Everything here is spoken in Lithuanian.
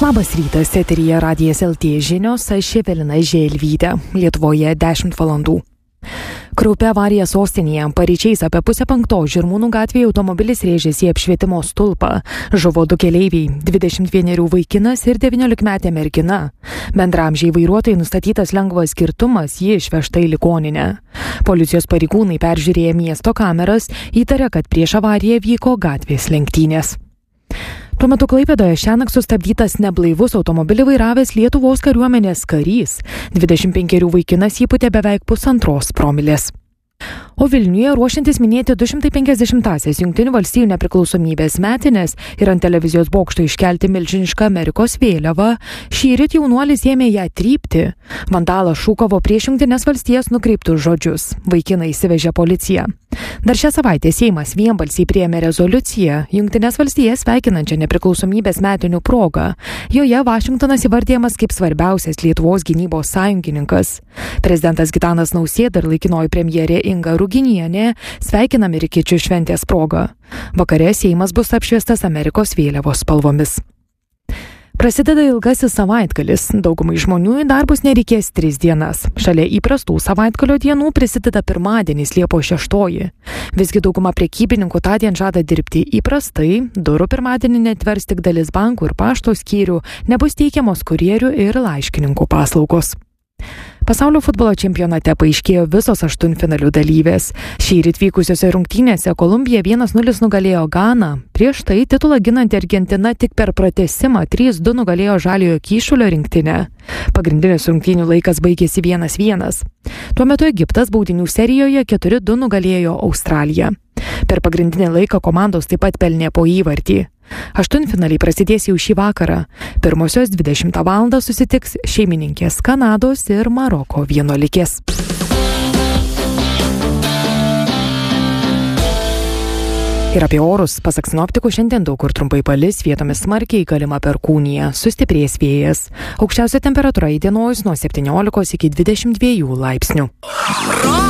Labas rytas, eteryje Radijas LT žinios, aš Evelina Želvytė. Lietuvoje 10 valandų. Kraupi avarija sostinėje. Paryčiais apie 4:30 Žirmūnų gatvėje automobilis rėžėsi į apšvietimo stulpą. Žuvo 2 keleiviai – 21 vaikinas ir 19-metė mergina. Bendraamžiai vairuotojai nustatytas lengvas girtumas, ji išvežta į ligoninę. Policijos pareigūnai peržiūrėję miesto kameras įtarė, kad prieš avariją vyko gatvės lenktynės. Tuo metu Klaipėdoje šiąnakt sustabdytas neblaivus automobilį vairavęs Lietuvos kariuomenės karys. 25 vaikinas įpūtė beveik 1,5 promilės. O Vilniuje ruošiantis minėti 250-asias Jungtinių valstijų nepriklausomybės metines ir ant televizijos bokšto iškelti milžinišką Amerikos vėliavą, šįryt jaunuolis ėmė ją trypti. Vandalas šūkavo prieš Jungtines valstijas nukreiptus žodžius. Vaikiną įsivežė policija. Dar šią savaitę Seimas vienbalsiai priėmė rezoliuciją Jungtines valstijas sveikinančią nepriklausomybės metinių progą. Joje Vašingtonas įvardijamas kaip svarbiausias Lietuvos gynybos sąjungininkas. Prezidentas Gitanas Nausėda ir laikinoji premjerė Inga Ruginienė sveikina amerikiečių šventės progą. Vakare Seimas bus apšviestas Amerikos vėliavos spalvomis. Prasideda ilgasis savaitgalis. Daugumai žmonių į darbus nereikės 3 dienas. Šalia įprastų savaitgalio dienų prisideda pirmadienis Liepos 6. Visgi dauguma prekybininkų tądien žada dirbti įprastai. Durų pirmadienį netvers tik dalis bankų ir pašto skyrių, nebus teikiamos kurjerių ir laiškininkų paslaugos. Pasaulio futbolo čempionate paaiškėjo visos aštuntfinalių dalyvės. Šįryt vykusiose rungtynėse Kolumbija 1-0 nugalėjo Ganą. Prieš tai titulą ginanti Argentina tik per pratęsimą 3-2 nugalėjo Žaliojo Kyšulio rinktinę. Pagrindinis rungtynių laikas baigėsi 1-1. Tuo metu Egiptas baudinių serijoje 4-2 nugalėjo Australiją. Per pagrindinį laiką komandos taip pat pelnė po įvartį. Aštuntfinaliai prasidės jau šį vakarą. Pirmosios 20 val. Susitiks šeimininkės Kanados ir Maroko vienuolikės. Ir apie orus. Pasak sinoptikų, šiandien daug kur trumpai palis, vietomis smarkiai galima perkūnija, sustiprės vėjas. Aukščiausia temperatūra įdienojus nuo 17 iki 22 laipsnių.